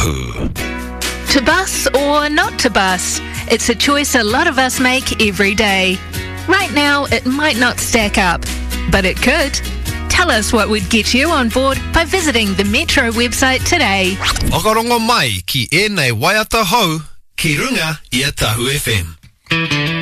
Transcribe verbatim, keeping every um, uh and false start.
tahu. To bus or not to bus, it's a choice a lot of us make every day. Right now, it might not stack up, but it could. Tell us what would get you on board by visiting the Metro website today. Whakarongo mai ki ēnei waiata hau, ki runga i a Tahu F M.